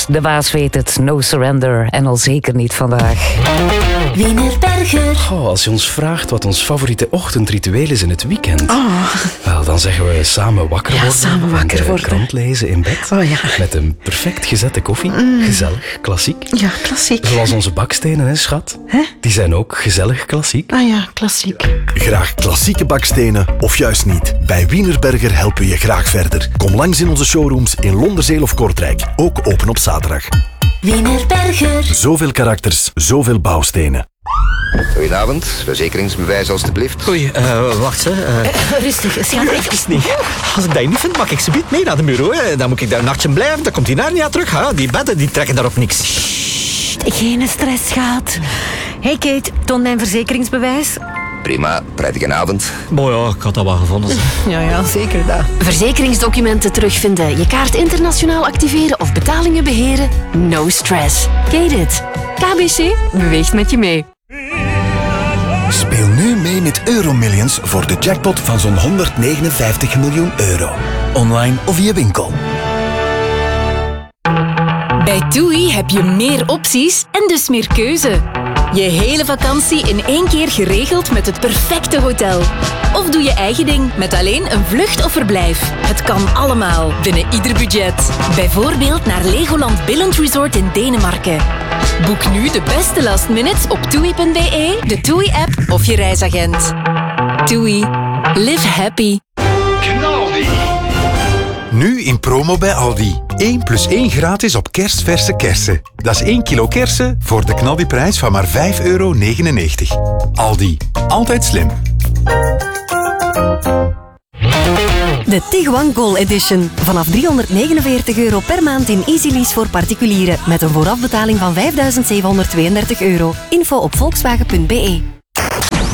De baas weet het, no surrender. En al zeker niet vandaag. Wienerberger. Oh, als je ons vraagt wat ons favoriete ochtendritueel is in het weekend, wel, dan zeggen we samen wakker worden. Samen wakker en de worden. krant lezen in bed. Oh ja. Met een perfect gezette koffie. Gezellig, klassiek. Ja, klassiek. Zoals onze bakstenen, hè, schat? Die zijn ook gezellig klassiek. Ah ja, klassiek. Graag klassieke bakstenen of juist niet? Bij Wienerberger helpen we je graag verder. Kom langs in onze showrooms in Londerzeel of Kortrijk. Ook open op zaterdag. Wienerberger. Zoveel karakters, zoveel bouwstenen. Goedenavond, verzekeringsbewijs alstublieft. Oei, wacht hè. Rustig, schat. Even niet. Als ik dat hier niet vind, mag ik ze mee naar de bureau. Hè. Dan moet ik daar een nachtje blijven, dan komt die naar niet terug. Hè. Die bedden die trekken daarop niks. Geen stress, schat. Hey Kate, toon mijn verzekeringsbewijs. Prima, prettige avond. Boah, ja, ik had dat wel gevonden. Ja, zeker dat. Verzekeringsdocumenten terugvinden, je kaart internationaal activeren of betalingen beheren? No stress. Kate it. KBC beweegt met je mee. Speel nu mee met Euromillions voor de jackpot van zo'n 159 miljoen euro. Online of via winkel. Bij TUI heb je meer opties en dus meer keuze. Je hele vakantie in 1 keer geregeld met het perfecte hotel. Of doe je eigen ding met alleen een vlucht of verblijf. Het kan allemaal, binnen ieder budget. Bijvoorbeeld naar Legoland Billund Resort in Denemarken. Boek nu de beste last minutes op TUI.be, de TUI-app of je reisagent. TUI. Live happy. Nu in promo bij Aldi. 1 + 1 gratis op kerstverse kersen. Dat is 1 kilo kersen voor de knaldiprijs van maar €5,99. Aldi. Altijd slim. De Tiguan Goal Edition. Vanaf €349 per maand in easy lease voor particulieren. Met een voorafbetaling van €5.732. Info op volkswagen.be.